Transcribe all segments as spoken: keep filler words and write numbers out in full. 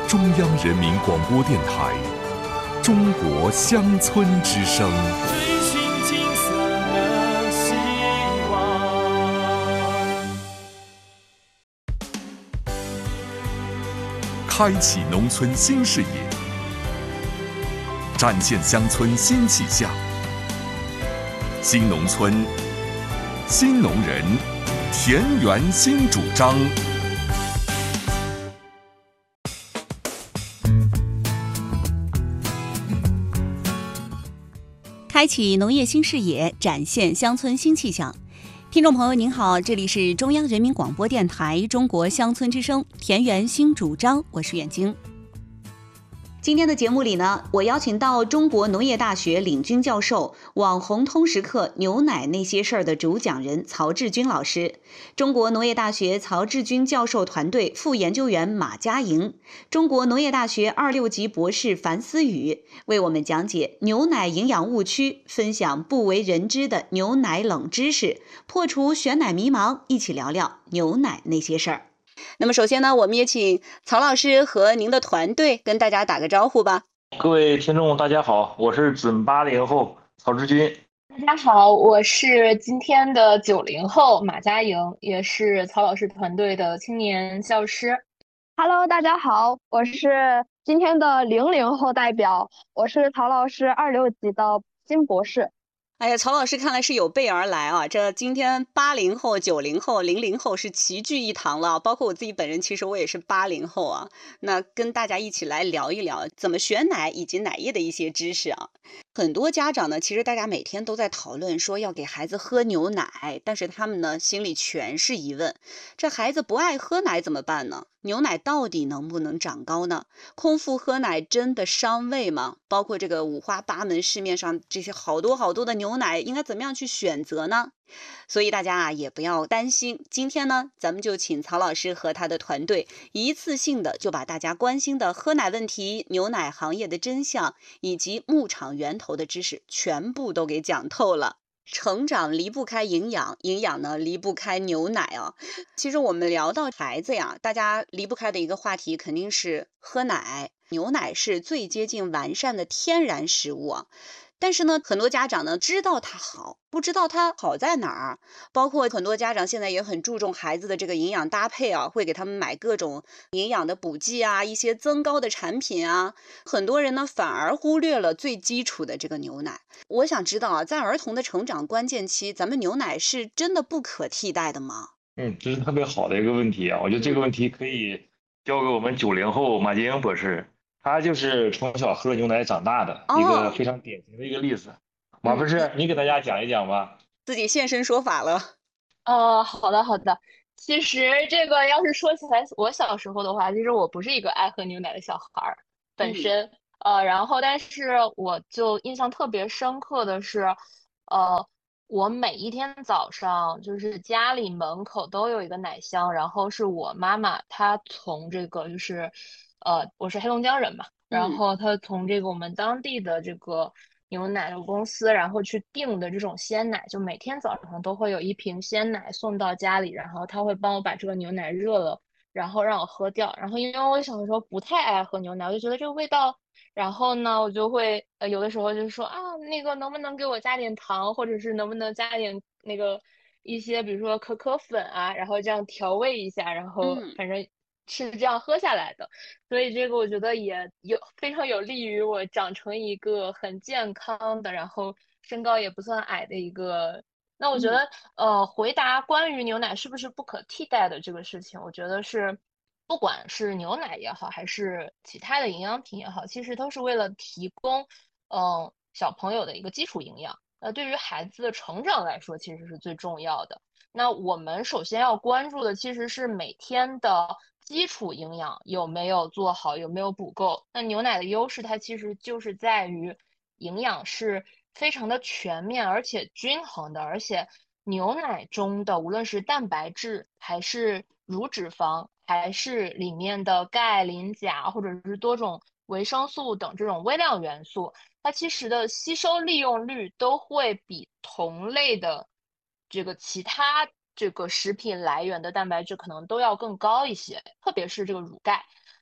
中央人民广播电台中国乡村之声。 追寻金色的希望， 开启农村新视野，展现乡村新气象。新农村，新农人，田园新主张。 开启农业新视野，展现乡村新气象。听众朋友您好，这里是中央人民广播电台中国乡村之声田园新主张，我是远晶。今天的节目里呢，我邀请到中国农业大学领军教授、网红通识课牛奶那些事儿的主讲人曹志军老师，中国农业大学曹志军教授团队副研究员马佳莹，中国农业大学二六级博士樊思雨，为我们讲解牛奶营养误区，分享不为人知的牛奶冷知识，破除选奶迷茫，一起聊聊牛奶那些事儿。那么首先呢，我们也请曹老师和您的团队跟大家打个招呼吧。 各位听众大家好，我是准八零后曹志军。 大家好，我是今天的九零后马佳莹，也是曹老师团队的青年教师。 Hello， 大家好，我是今天的零零后代表，我是曹老师二六级的金博士。 哎呀，曹老师看来是有备而来啊！这今天八零后、九零后、零零后是齐聚一堂了，包括我自己本人，其实我也是八零后啊。那跟大家一起来聊一聊怎么选奶以及奶业的一些知识啊。很多家长呢，其实大家每天都在讨论说要给孩子喝牛奶，但是他们呢心里全是疑问：这孩子不爱喝奶怎么办呢？牛奶到底能不能长高呢？空腹喝奶真的伤胃吗？包括这个五花八门，市面上这些好多好多的牛奶，应该怎么样去选择呢？所以大家啊也不要担心，今天呢，咱们就请曹老师和他的团队一次性的就把大家关心的喝奶问题、牛奶行业的真相以及牧场源头的知识全部都给讲透了。成长离不开营养，营养呢离不开牛奶啊。其实我们聊到孩子呀，大家离不开的一个话题肯定是喝奶。牛奶是最接近完善的天然食物啊。但是呢，很多家长呢知道它好，不知道它好在哪儿。包括很多家长现在也很注重孩子的这个营养搭配啊，会给他们买各种营养的补剂啊，一些增高的产品啊。很多人呢反而忽略了最基础的这个牛奶。我想知道啊，在儿童的成长关键期，咱们牛奶是真的不可替代的吗？ 嗯，这是特别好的一个问题啊！我觉得这个问题可以交给我们九零后马杰英博士。他就是从小喝牛奶长大的一个非常典型的一个例子。哦、马博士，嗯、你给大家讲一讲吧。 自己现身说法了。 呃，好的好的。其实这个要是说起来，我小时候的话，其实我不是一个爱喝牛奶的小孩儿本身。嗯、呃，然后但是我就印象特别深刻的是，呃，我每一天早上就是家里门口都有一个奶箱，然后是我妈妈她从这个就是。呃，我是黑龙江人嘛，然后他从这个我们当地的这个牛奶的公司，然后去订的这种鲜奶，就每天早上都会有一瓶鲜奶送到家里，然后他会帮我把这个牛奶热了，然后让我喝掉。然后因为我小的时候不太爱喝牛奶，我就觉得这个味道，然后呢，我就会呃有的时候就说啊，那个能不能给我加点糖，或者是能不能加点那个一些比如说可可粉啊，然后这样调味一下，然后反正。是这样喝下来的，所以这个我觉得也有非常有利于我长成一个很健康的，然后身高也不算矮的一个。那我觉得，嗯、呃，回答关于牛奶是不是不可替代的这个事情，我觉得是，不管是牛奶也好，还是其他的营养品也好，其实都是为了提供，嗯、呃，小朋友的一个基础营养。呃，对于孩子的成长来说，其实是最重要的。那我们首先要关注的其实是每天的基础营养有没有做好，有没有补够。那牛奶的优势它其实就是在于营养是非常的全面而且均衡的，而且牛奶中的无论是蛋白质还是乳脂肪还是里面的钙磷钾或者是多种维生素等这种微量元素，它其实的吸收利用率都会比同类的这个其他这个食品来源的蛋白质可能都要更高一些，特别是这个乳钙。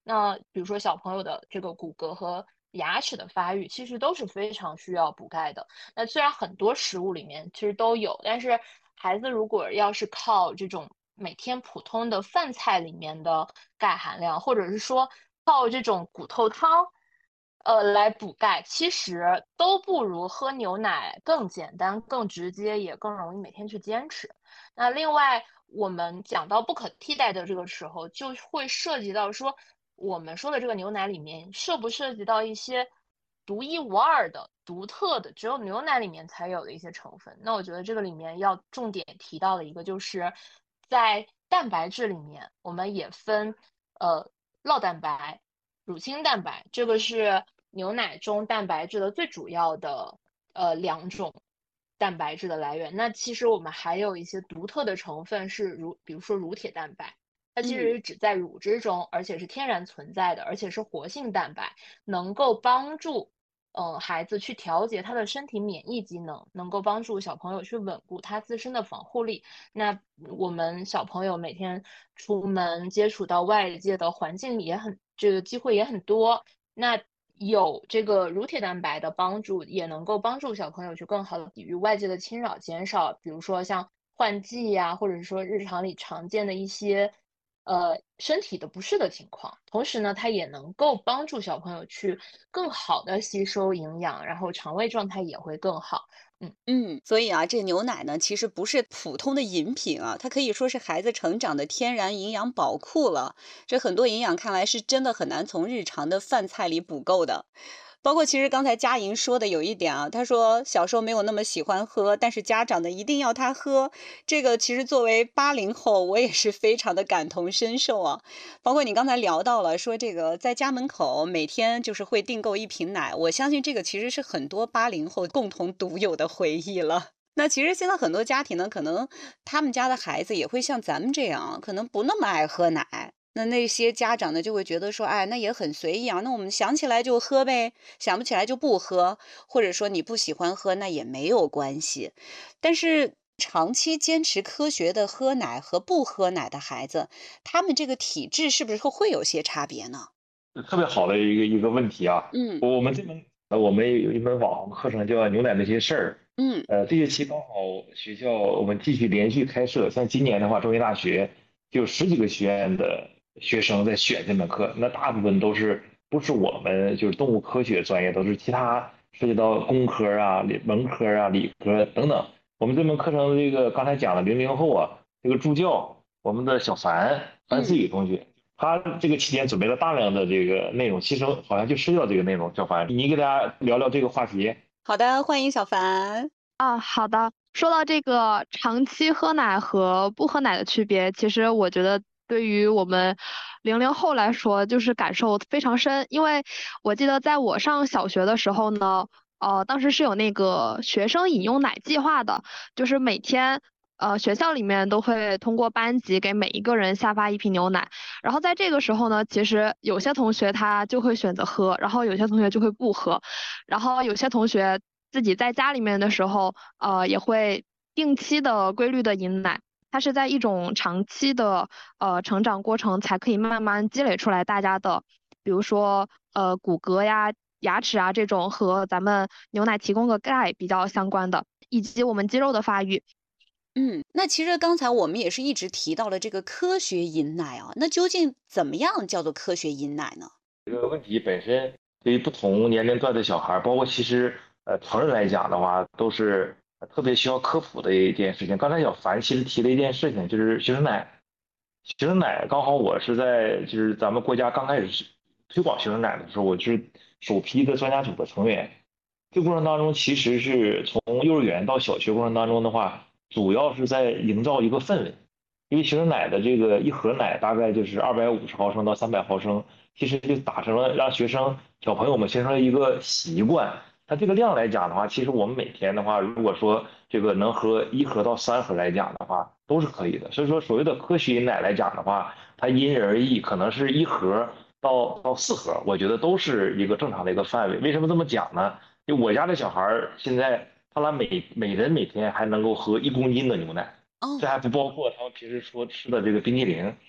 那比如说小朋友的这个骨骼和牙齿的发育，其实都是非常需要补钙的。那虽然很多食物里面其实都有，但是孩子如果要是靠这种每天普通的饭菜里面的钙含量，或者是说靠这种骨头汤，呃，来补钙，其实都不如喝牛奶更简单、更直接，也更容易每天去坚持。那另外，我们讲到不可替代的这个时候，就会涉及到说，我们说的这个牛奶里面涉不涉及到一些独一无二的、独特的，只有牛奶里面才有的一些成分。那我觉得这个里面要重点提到的一个，就是在蛋白质里面，我们也分呃酪蛋白、乳清蛋白，这个是牛奶中蛋白质的最主要的呃两种蛋白质的来源。那其实我们还有一些独特的成分是乳，比如说乳铁蛋白，它其实是只在乳汁中，而且是天然存在的，而且是活性蛋白，能够帮助嗯、呃孩子去调节他的身体免疫机能，能够帮助小朋友去稳固他自身的防护力。那我们小朋友每天出门接触到外界的环境也很，这个机会也很多。那有这个乳铁蛋白的帮助，也能够帮助小朋友去更好的抵御外界的侵扰，减少比如说像换季呀、或者是说日常里常见的一些呃身体的不适的情况。同时呢，它也能够帮助小朋友去更好的吸收营养，然后肠胃状态也会更好。嗯。 嗯，所以啊，这牛奶呢，其实不是普通的饮品啊，它可以说是孩子成长的天然营养宝库了。这很多营养看来是真的很难从日常的饭菜里补够的。包括其实刚才佳莹说的有一点啊，她说小时候没有那么喜欢喝，但是家长呢一定要他喝。这个其实作为八零后，我也是非常的感同身受啊。包括你刚才聊到了说这个在家门口每天就是会订购一瓶奶，我相信这个其实是很多八零后共同独有的回忆了。那其实现在很多家庭呢，可能他们家的孩子也会像咱们这样，可能不那么爱喝奶。那那些家长呢，就会觉得说，哎，那也很随意啊，那我们想起来就喝呗，想不起来就不喝，或者说你不喜欢喝，那也没有关系。但是长期坚持科学的喝奶和不喝奶的孩子，他们这个体质是不是会有些差别呢？ 特别好的一个一个问题啊。 嗯我们这门呃我们有一门网红课程叫《牛奶那些事儿》。 嗯呃，这学期刚好学校我们继续连续开设，像今年的话，中医大学就有十几个学院的学生在选这门课，那大部分都是不是我们就是动物科学专业，都是其他涉及到工科啊、理文科啊、理科等等。我们这门课程这个刚才讲的零零后啊，这个助教我们的小樊樊思雨同学。他这个期间准备了大量的这个内容，其实好像就涉及到这个内容。小樊，你给大家聊聊这个话题。 好的，欢迎小凡。 啊，好的。说到这个长期喝奶和不喝奶的区别，其实我觉得对于我们零零后来说，就是感受非常深。因为我记得在我上小学的时候呢，呃，当时是有那个学生饮用奶计划的，就是每天。呃，学校里面都会通过班级给每一个人下发一瓶牛奶，然后在这个时候呢，其实有些同学他就会选择喝，然后有些同学就会不喝，然后有些同学自己在家里面的时候，呃，也会定期的、规律的饮奶。它是在一种长期的呃成长过程，才可以慢慢积累出来大家的，比如说呃骨骼呀、牙齿啊这种和咱们牛奶提供的钙比较相关的，以及我们肌肉的发育。 嗯，那其实刚才我们也是一直提到了这个科学饮奶啊，那究竟怎么样叫做科学饮奶呢？ 这个问题本身对于不同年龄段的小孩，包括其实呃成人来讲的话，都是特别需要科普的一件事情。刚才小樊其实提了一件事情，就是学生奶。学生奶刚好我是在就是咱们国家刚开始推广学生奶的时候，我是首批的专家组的成员。这个过程当中，其实是从幼儿园到小学过程当中的话，主要是在营造一个氛围。因为学生奶的这个一盒奶大概就是二百五十毫升到三百毫升，其实就打成了让学生小朋友们形成了一个习惯。它这个量来讲的话，其实我们每天的话，如果说这个能喝一盒到三盒来讲的话，都是可以的。所以说，所谓的科学饮奶来讲的话，它因人而异，可能是一盒到到四盒，我觉得都是一个正常的一个范围。为什么这么讲呢？就我家的小孩儿现在，他俩每每人每天还能够喝一公斤的牛奶。 哦， 这还不包括他们平时说吃的这个冰激凌。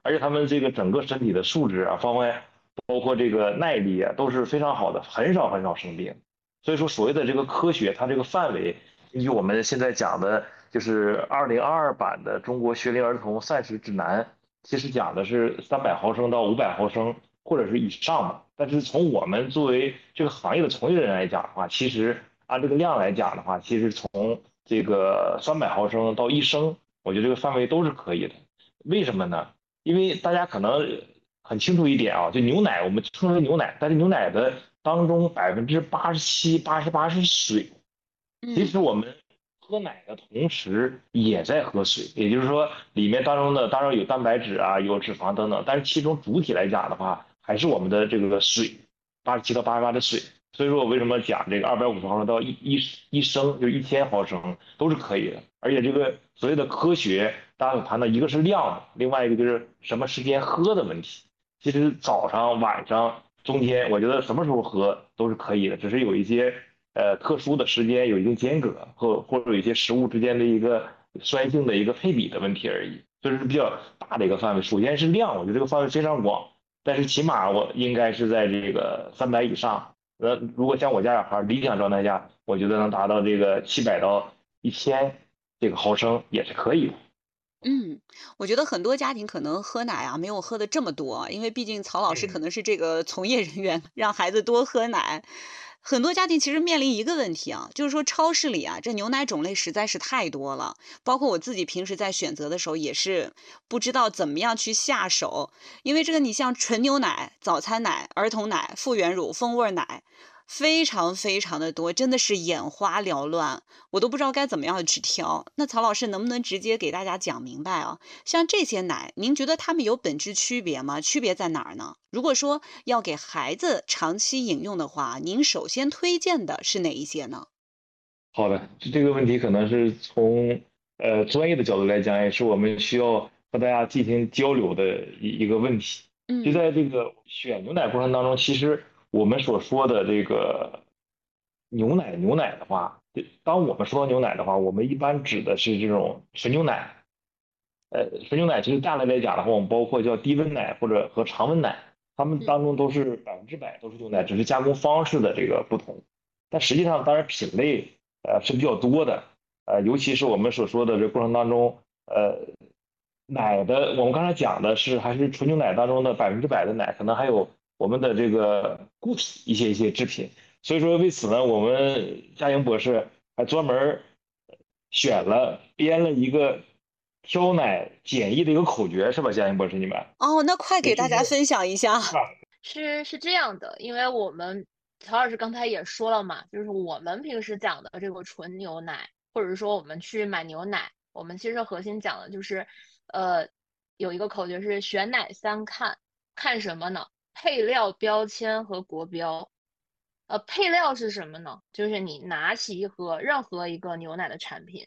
而且他们这个整个身体的素质啊方面，包括这个耐力啊，都是非常好的，很少很少生病。所以说，所谓的这个科学，它这个范围，根据我们现在讲的，就是二零二二版的《中国学龄儿童膳食指南》，其实讲的是三百毫升到五百毫升或者是以上嘛。但是从我们作为这个行业的从业人员来讲的话，其实按这个量来讲的话，其实从这个三百毫升到一升，我觉得这个范围都是可以的。为什么呢？因为大家可能很清楚一点啊，就牛奶我们称为牛奶，但是牛奶的当中百分之八十七、八十八是水。其实我们喝奶的同时也在喝水，也就是说里面当中的当然有蛋白质啊，有脂肪等等，但是其中主体来讲的话，还是我们的这个水，八十七到八十八的水。所以说我为什么讲这个二百五十毫升到一一一升，就一千毫升都是可以的。而且这个所谓的科学，大家所谈的一个是量，另外一个就是什么时间喝的问题。其实早上、晚上、中间，我觉得什么时候喝都是可以的，只是有一些呃特殊的时间有一定间隔，或或者有一些食物之间的一个酸性的一个配比的问题而已。这是比较大的一个范围。首先是量，我觉得这个范围非常广，但是起码我应该是在这个三百以上。呃，如果像我家小孩理想状态下，我觉得能达到这个七百到一千这个毫升也是可以的。 嗯，我觉得很多家庭可能喝奶啊，没有喝的这么多，因为毕竟曹老师可嗯能是这个从业人员，让孩子多喝奶。很多家庭其实面临一个问题啊，就是说超市里啊，这牛奶种类实在是太多了，包括我自己平时在选择的时候也是不知道怎么样去下手，因为这个你像纯牛奶、早餐奶、儿童奶、复原乳、风味奶。非常非常的多，真的是眼花缭乱，我都不知道该怎么样去挑。那曹老师能不能直接给大家讲明白啊？像这些奶，您觉得它们有本质区别吗？区别在哪儿呢？如果说要给孩子长期饮用的话，您首先推荐的是哪一些呢？ 好的，这这个问题可能是从呃专业的角度来讲，也是我们需要和大家进行交流的一一个问题。就嗯在这个选牛奶过程当中，其实我们所说的这个牛奶牛奶的话，当我们说到牛奶的话，我们一般指的是这种纯牛奶。呃，纯牛奶其实大类来讲的话，我们包括叫低温奶或者和常温奶，它们当中都是百分之百都是牛奶，只是加工方式的这个不同。但实际上，当然品类呃是比较多的，呃，尤其是我们所说的这过程当中，呃，奶的我们刚才讲的是还是纯牛奶当中的百分之百的奶，可能还有我们的这个固体一些一些制品。所以说为此呢，我们嘉莹博士还专门选了编了一个挑奶简易的一个口诀，是吧，嘉莹博士你们？ 哦，那快也就是给大家分享一下。 是是这样的，因为我们曹老师刚才也说了嘛，就是我们平时讲的这个纯牛奶，或者说我们去买牛奶，我们其实核心讲的就是，呃，有一个口诀是选奶三看，看什么呢？配料标签和国标。呃，配料是什么呢？就是你拿起一盒任何一个牛奶的产品，